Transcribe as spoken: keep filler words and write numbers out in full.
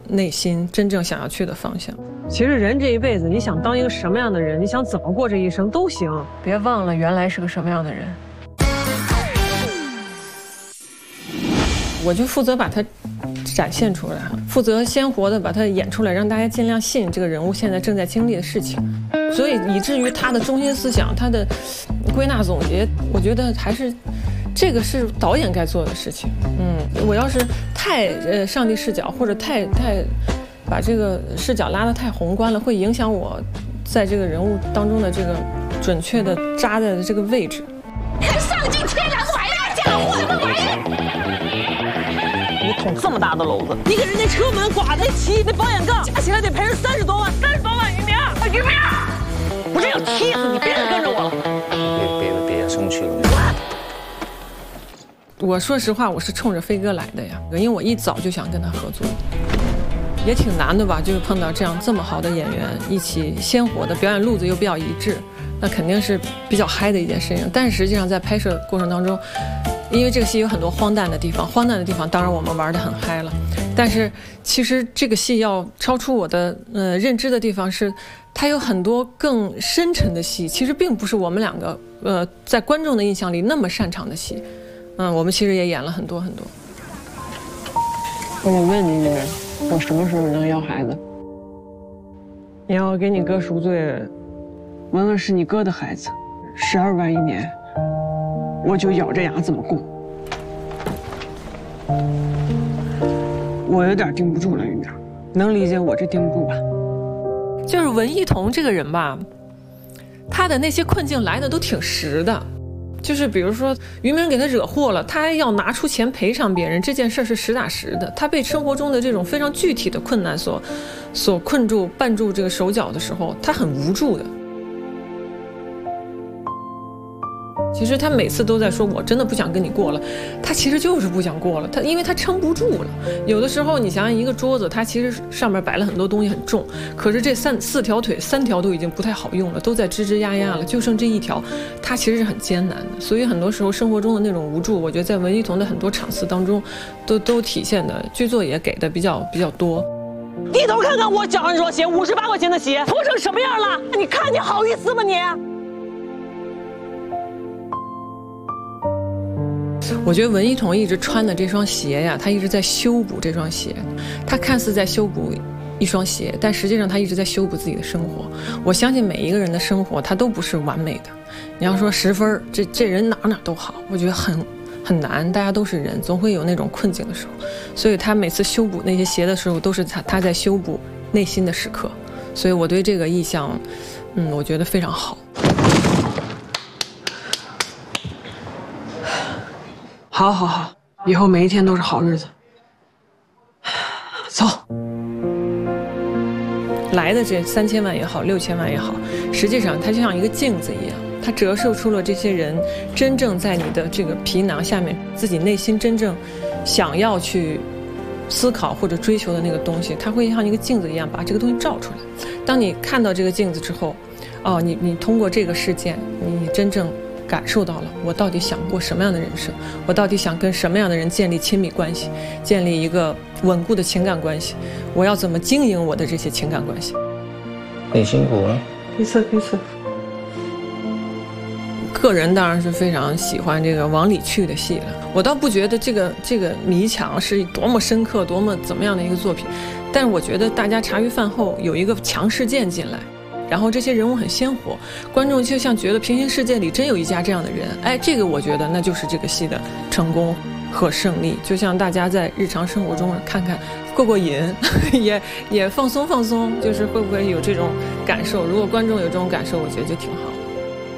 内心真正想要去的方向。 其实人这一辈子，你想当一个什么样的人，你想怎么过这一生都行， 别忘了原来是个什么样的人。 我就负责把它展现出来，负责鲜活的把它演出来，让大家尽量信这个人物现在正在经历的事情。所以以至于他的中心思想，他的归纳总结，我觉得还是这个是导演该做的事情。嗯，我要是太呃上帝视角，或者太太把这个视角拉得太宏观了，会影响我在这个人物当中的这个准确的扎在的这个位置。 丧尽天良的玩意儿，这个混的玩意儿！ 一捅这么大的篓子， 你给人家车门刮那漆那保险杠，加起来得赔人三十多万，三十多万于明，于明， 我这要气死你！别再跟着我了， 别别别生气！ 我说实话，我是冲着飞哥来的呀，因为我一早就想跟他合作，也挺难的吧，就是碰到这样这么好的演员，一起鲜活的表演路子又比较一致，那肯定是比较嗨的一件事情。但是实际上在拍摄过程当中，因为这个戏有很多荒诞的地方，荒诞的地方当然我们玩得很嗨了，但是其实这个戏要超出我的呃认知的地方是，它有很多更深沉的戏，其实并不是我们两个呃在观众的印象里那么擅长的戏。嗯，我们其实也演了很多很多。 我问你，我什么时候能要孩子？ 你要给你哥赎罪， 文文是你哥的孩子，十二万一年，我就咬着牙这么供。我有点盯不住了，于明，能理解我这盯不住吧？ 就是文一彤这个人吧，他的那些困境来的都挺实的。就是比如说于明给他惹祸了，他要拿出钱赔偿别人，这件事是实打实的。他被生活中的这种非常具体的困难所所困住绊住这个手脚的时候，他很无助的。其实他每次都在说我真的不想跟你过了，他其实就是不想过了，他因为他撑不住了。有的时候你想想一个桌子，它其实上面摆了很多东西很重，可是这三四条腿三条都已经不太好用了，都在吱吱呀呀了，就剩这一条，他其实是很艰难的。所以很多时候生活中的那种无助，我觉得在文一彤的很多场次当中都都体现的，剧作也给的比较比较多。 低头看看我脚上这双鞋，五十八块钱的鞋，脱成什么样了？你看你好意思吗你？ 我觉得文一彤一直穿的这双鞋呀，他一直在修补这双鞋，他看似在修补一双鞋，但实际上他一直在修补自己的生活。我相信每一个人的生活他都不是完美的，你要说十分，这这人哪哪都好，我觉得很很难，大家都是人，总会有那种困境的时候。所以他每次修补那些鞋的时候，都是他他在修补内心的时刻。所以我对这个意象，嗯，我觉得非常好。 好好好，以后每一天都是好日子。走。 来的这三千万也好，六千万也好，实际上它就像一个镜子一样，它折射出了这些人真正在你的这个皮囊下面，自己内心真正想要去思考或者追求的那个东西，它会像一个镜子一样把这个东西照出来。当你看到这个镜子之后，哦，你你通过这个事件，你真正感受到了我到底想过什么样的人生，我到底想跟什么样的人建立亲密关系，建立一个稳固的情感关系，我要怎么经营我的这些情感关系。 你辛苦了， 彼此彼此。 个人当然是非常喜欢这个往里去的戏了，我倒不觉得这个这个迷墙是多么深刻多么怎么样的一个作品，但是我觉得大家茶余饭后有一个强事件进来，然后这些人物很鲜活，观众就像觉得平行世界里真有一家这样的人，哎，这个我觉得那就是这个戏的成功和胜利。就像大家在日常生活中看看过过瘾，也也放松放松，就是会不会有这种感受？如果观众有这种感受，我觉得就挺好。